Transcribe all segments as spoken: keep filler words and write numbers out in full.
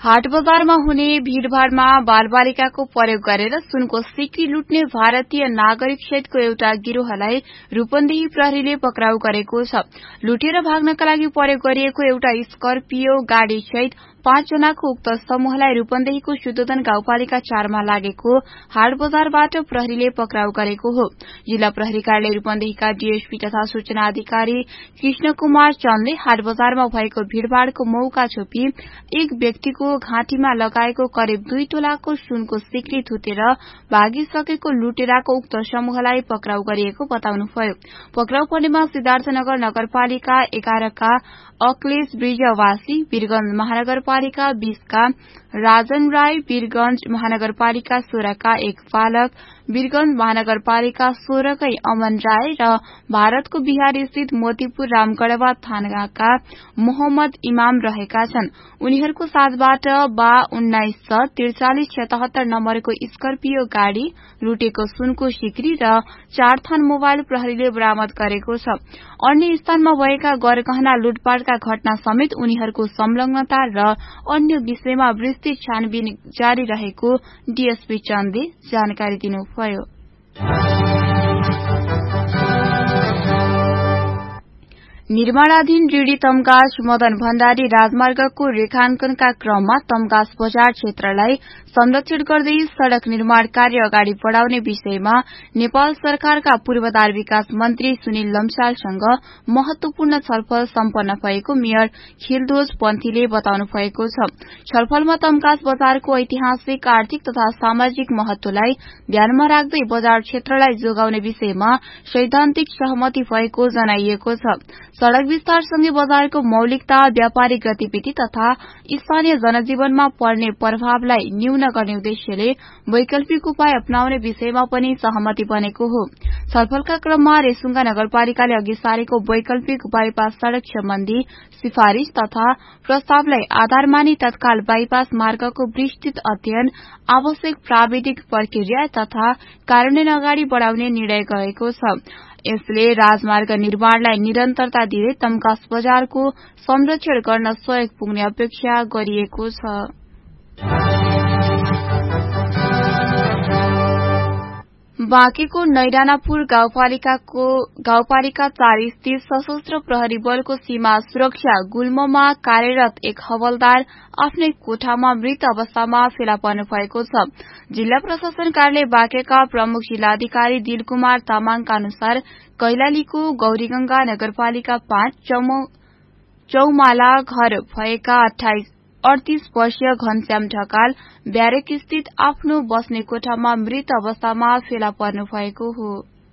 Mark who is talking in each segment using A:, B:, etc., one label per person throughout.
A: हाट बजारमा हुने भीड़भाड़मा बालबालिकाको प्रयोग गरेर सुनको सिक्री लुट्ने भारतीय नागरिक सहितको एउटा गिरोहलाई रूपन्देही प्रहरीले पक्राउ गरेको छ। लुटेर भाग्नका लागि प्रयोग गरिएको एउटा स्कर्पियो गाड़ी सहित पाँच जनाको उक्त समूहलाई रूपन्देहीको शुद्धोधन गाउँपालिका चारमा लागेको हाट बजारबाट प्रहरीले पक्राउ गरेको हो। जिल्ला प्रहरी कार्यालय रूपन्देहीका डीएसपी तथा सूचना अधिकारी कृष्ण कुमार चन्दले हाट बजारमा भएको भीड़भाड़को मौका छोपी एक व्यक्तिको घाँटीमा लगाएको करिब दुई तोलाको सुनको सिक्री थुतेर भागिसकेको लुटेराको उक्त समूहलाई पक्राउ गरिएको बताउनुभयो। पक्राउ पर्नेमा सिद्धार्थनगर नगरपालिका एघारका अक्लेश ब्रिजवासी, वीरगंज महानगरपालिका बीसका राजन राय, वीरगंज महानगरपालिका सोह्रका एक बालक, वीरगंज महानगरपालिका सोह्रकै अमन राय र भारतको बिहार स्थित मोतीपुर रामगढ़वा थानाका मोहम्मद इमाम रहेका छन्। उनीहरूको साथबाट बा उन्नाइस सय त्रिचालिस सतहत्तर नम्बरको स्कर्पियो गाड़ी, लुटेको सुनको सिक्री र चार थान मोबाइल प्रहरीले बरामद गरेको छ। अन्य स्थानमा भएका गरगहना लुटपाटका घटना समेत उनीहरूको संलग्नता र अन्य विषयमा विस्तृत छानबिन जारी रहेको डीएसपी चन्दले जानकारी दिनुभयो। निर्माणाधीन रिडी तमगास मदन भण्डारी राजमार्गको रेखांकनका क्रममा तमगास बजार क्षेत्रलाई संरक्षण गर्दै सड़क निर्माण कार्य अगाडि बढ़ाउने विषयमा नेपाल सरकारका पूर्वाधार विकास मन्त्री सुनिल लम्सालसँग महत्वपूर्ण छलफल सम्पन्न भएको मेयर खिलदोज पन्थीले बताउनु भएको छ। छलफलमा तमगास बजारको ऐतिहासिक, आर्थिक तथा सामाजिक महत्वलाई ध्यानमा राख्दै बजार क्षेत्रलाई जोगाउने विषयमा सैद्धान्तिक सहमति भएको जनाइएको छ। सड़क विस्तारसँगै बजारको मौलिकता, व्यापारिक गतिविधि तथा स्थानीय जनजीवनमा पर्ने प्रभावलाई न्यून गर्ने उद्देश्यले वैकल्पिक उपाय अपनाउने विषयमा पनि सहमति बनेको हो। छलफलका क्रममा रेसुङ्गा नगरपालिकाले अघि सारेको वैकल्पिक बाइपास सड़क सम्बन्धी सिफारिश तथा प्रस्तावलाई आधार मानी तत्काल बाइपास मार्गको विस्तृत अध्ययन, आवश्यक प्राविधिक प्रक्रिया तथा कार्यान्वयन अगाडि बढ़ाउने निर्णय गरेको छ। यसले राजमार्ग निर्माणलाई निरन्तरता दिँदै तमगास बजारको संरक्षण गर्न सहयोग पुग्ने अपेक्षा गरिएको छ। बाँकेको नैरानापुर गाउँपालिकाको गाउँपालिका चार स्थित सशस्त्र प्रहरी बलको सीमा सुरक्षा गुल्ममा कार्यरत एक हवलदार आफ्नै कोठामा मृत अवस्थामा फेला पर्नु भएको छ। जिल्ला प्रशासन कार्यालय बाँकेका प्रमुख जिल्लाधिकारी दिलकुमार तामाङका अनुसार कैलालीको गौरीगंगा नगरपालिका पाँच चौमाला घर भएका अठाइस अडतीस वर्षीय घनश्याम ढकाल ब्यारेक स्थित आफ्नो बस्ने कोठामा मृत अवस्थामा फेला पर्नु भएको हो।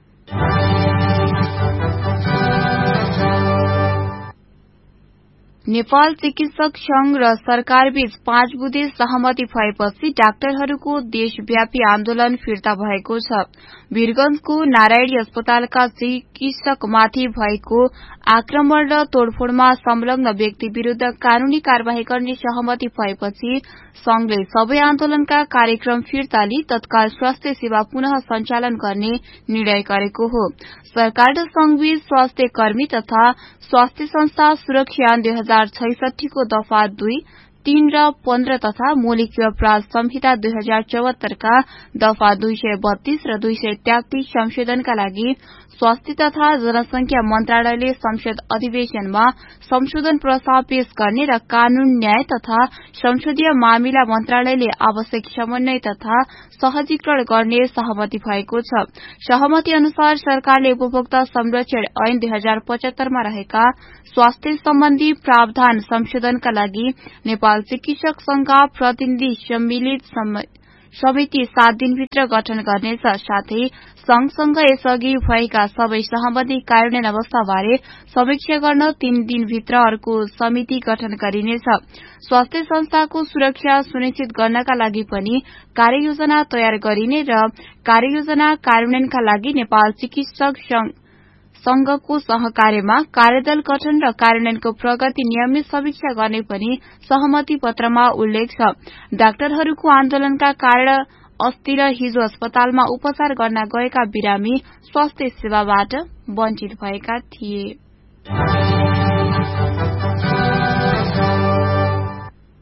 A: नेपाल चिकित्सक संघ र सरकारबीच पाँच बुँदे सहमति भएपछि डाक्टरहरूको देशव्यापी आन्दोलन फिर्ता भएको छ। वीरगंजको नारायणी अस्पतालका चिकित्सकमाथि भएको आक्रमण र तोड़फोड़मा संलग्न व्यक्ति विरूद्ध कानूनी कार्यवाही गर्ने सहमति भएपछि संघले सबै आन्दोलनका कार्यक्रम फिर्ता लिई तत्काल स्वास्थ्य सेवा पुनः सञ्चालन गर्ने निर्णय गरेको हो। सरकार र संघबीच स्वास्थ्य कर्मी तथा स्वास्थ्य संस्था सुरक्षा दुई हजार छैसठी को दफा दुई, तीन र पन्ध्र तथा मौलिक अपराध संहिता दुई हजार चौहत्तरका दफा दुई सय बत्तीस र दुई सय तेत्तीस संशोधनका लागि स्वास्थ्य तथा जनसंख्या मन्त्रालयले संसद अधिवेशनमा संशोधन प्रस्ताव पेश गर्ने र कानून, न्याय तथा संसदीय मामिला मन्त्रालयले आवश्यक समन्वय तथा सहजीकरण गर्ने सहमति भएको छ। सहमति अनुसार सरकारले उपभोक्ता संरक्षण ऐन दुई हजार पचहत्तरमा रहेका स्वास्थ्य सम्बन्धी प्रावधान संशोधनका लागि नेपाल चिकित्सक संघका प्रतिनिधि सम्मिलित समिति सात दिनभित्र गठन गर्नेछ। साथै संघसँग यसअघि भएका सबै सहमति कार्यान्वयन अवस्थाबारे समीक्षा गर्न तीन दिनभित्र अर्को समिति गठन गरिनेछ। स्वास्थ्य संस्थाको सुरक्षा सुनिश्चित गर्नका लागि पनि कार्ययोजना तयार गरिने र कार्ययोजना कार्यान्वयनका लागि नेपाल चिकित्सक संघको सहकार्यमा कार्यदल गठन र कार्यान्वयनको प्रगति नियमित समीक्षा गर्ने पनि सहमति पत्रमा उल्लेख छ। डाक्टरहरूको आन्दोलनका कारण अस्ति र हिजो अस्पतालमा उपचार गर्न गएका बिरामी स्वास्थ्य सेवाबाट वञ्चित भएका थिए।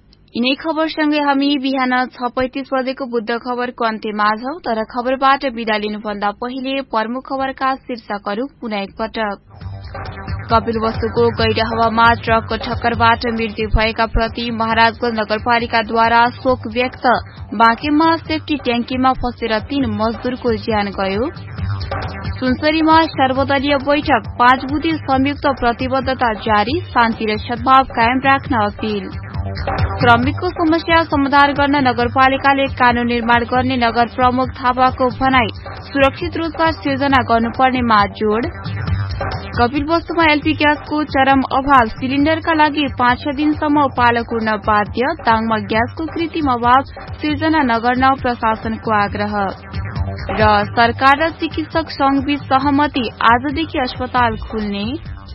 A: यिनै खबरसँगै हामी बिहान छ पैंतीस बजेको बुद्ध खबरको अन्त्यमा छौं, तर खबरबाट बिदा लिनुभन्दा पहिले प्रमुख खबरका शीर्षकहरू पुनः एकपटक। कपिलवस्तुको गैरहवामा ट्रकको ठक्करबाट मृत्यु भएका प्रति महाराजगंज नगरपालिकाद्वारा शोक व्यक्त। बाँकेमा सेफ्टी ट्याङ्कीमा फसेर तीन मजदूरको ज्यान गयो। सुनसरीमा सर्वदलीय बैठक, पाँच बुधे संयुक्त प्रतिबद्धता जारी, शान्ति र सद्भाव कायम राख्न अपील। श्रमिकको समस्या समाधान गर्न नगरपालिकाले कानून निर्माण गर्ने नगर प्रमुख थापाको भनाई। सुरक्षित रोजगार सिर्जना गर्नुपर्नेमा जोड़। कपिलवस्तुमा एलपी ग्यासको चरम अभाव, सिलिण्डरका लागि पाँच छ दिनसम्म पालो कुर्न बाध्य। दाङमा ग्यासको कृत्रिम अभाव सिर्जना नगर्न प्रशासनको आग्रह। र सरकार र चिकित्सक संघबीच सहमति, आजदेखि अस्पताल खुल्ने।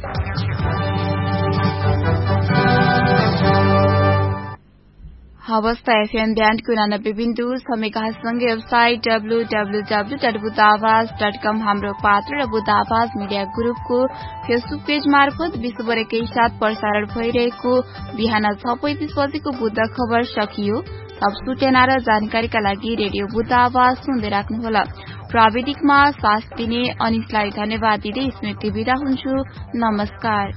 A: हवस् एफएम ब्यान्डको उनानब्बे बिन्दु समेकासँगै website W W W dot Buddha आवाज डट कम, हाम्रो पात्र र बुद्ध आवाज मिडिया ग्रुपको फेसबुक पेज मार्फत विश्वभरकै साथ प्रसारण भइरहेको बिहान छ पैंतीस बजेको बुद्ध खबर सकियो। अब सूचना र जानकारीका लागि रेडियो बुद्ध आवाज सुन्दै राख्नुहोला। प्राविधिकमा साथ दिने अनिसलाई धन्यवाद दिँदै स्मृति बिदा हुन्छु। नमस्कार।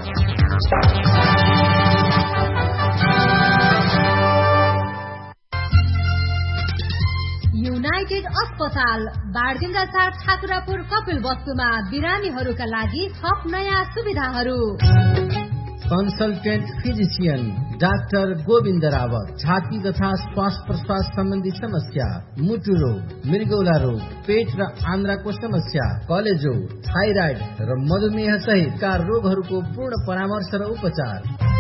B: युनाइटेड अस्पताल बाडगंगा चार ठाकुरापुर कपिल वस्तुमा बिरामीहरूका लागि थप नयाँ सुविधाहरू।
C: Consultant physician doctor Govind Rawat, छाती तथा श्वास प्रश्वास सम्बन्धी समस्या, मुटु रोग, मृगौला रोग, पेट र आन्द्राको समस्या, कलेजो, थाइराइड र मधुमेह सहितका रोगहरूको पूर्ण परामर्श र उपचार।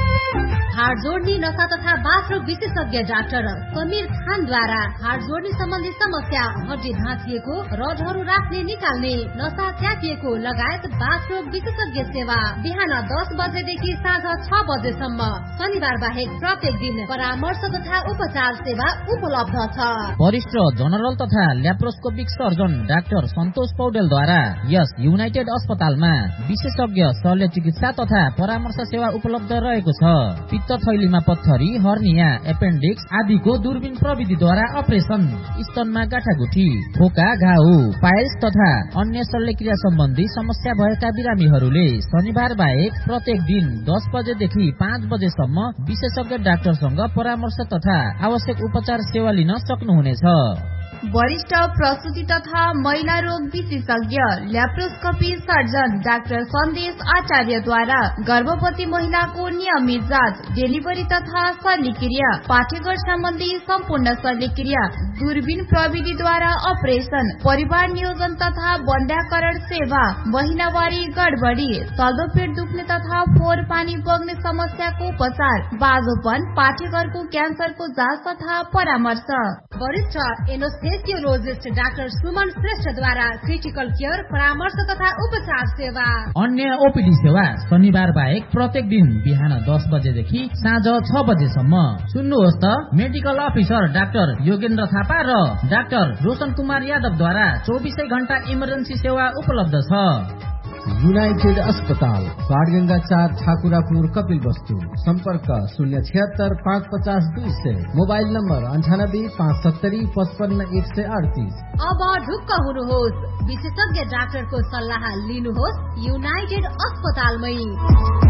B: हाड जोड्ने नसा तथा बाथरोग विशेषज्ञ डाक्टर समीर खानद्वारा हाड जोड्ने सम्बन्धी समस्या, हड्डी भाँचिएको, रडहरू राख्ने निकाल्ने, नसा च्यापिएको लगायत बाथरोग विशेषज्ञ सेवा बिहान दस बजेदेखि साँझ छ बजेसम्म। शनिबार बाहेक प्रत्येक दिन परामर्श तथा उपचार सेवा उपलब्ध छ।
D: वरिष्ठ जनरल तथा ल्याप्रोस्कोपिक सर्जन डाक्टर सन्तोष पौडेलद्वारा यस युनाइटेड अस्पतालमा विशेषज्ञ शल्य चिकित्सा तथा परामर्श सेवा उपलब्ध रहेको छ। पित्त थैलीमा पत्थरी, हर्निया, एपेन्डिक्स आदिको दूरबीन प्रविधिद्वारा अपरेसन, स्तनमा गाँठागुठी, फोका, घाउ, पाइल्स तथा अन्य शल्यक्रिया सम्बन्धी समस्या भएका बिरामीहरूले शनिबार बाहेक प्रत्येक दिन दस बजेदेखि पाँच बजेसम्म विशेषज्ञ डाक्टरसँग परामर्श तथा आवश्यक उपचार सेवा लिन सक्नुहुनेछ।
A: वरिष्ठ प्रसूति तथा महिला रोग विशेषज्ञ ल्याप्रोस्कोपी सर्जन डाक्टर सन्देश आचार्यद्वारा गर्भवती महिलाको नियमित जाँच, डेलिभरी तथा शल्यक्रिया, पाठ्यघर सम्बन्धी सम्पूर्ण शल्यक्रिया, दूरबीन प्रविधिद्वारा अपरेसन, परिवार नियोजन तथा बन्ध्याकरण सेवा, महिनावारी गडबडी, चल्दो पेट दुख्ने तथा फोहोर पानी बग्ने समस्याको उपचार, बाजोपन, पाठ्यघरको क्यान्सरको जाँच तथा परामर्श।
B: वरिष्ठ एनेस्थेसियोलोजिस्ट डाक्टर सुमन श्रेष्ठद्वारा क्रिटिकल केयर, परामर्श तथा उपचार सेवा।
D: अन्य ओपीडी सेवा शनिबार बाहेक प्रत्येक दिन बिहान दस बजेदेखि साँझ छ बजेसम्म। सुन्नुहोस् त, medical officer doctor Yogendra Thapa र डाक्टर रोशन कुमार यादवद्वारा चौबिसै घण्टा इमर्जेन्सी सेवा उपलब्ध छ।
C: युनाइटेड अस्पताल बाडगंगा चार ठाकुरापुर कपिल वस्तु, सम्पर्क शून्य छिहत्तर पाँच पचास दुई सय, मोबाइल नम्बर अन्ठानब्बे पाँच सत्तरी पचपन्न एक सय अडतिस।
B: अब ढुक्क हुनुहोस्, विशेषज्ञ डाक्टरको सल्लाह लिनुहोस् युनाइटेड अस्पतालमै।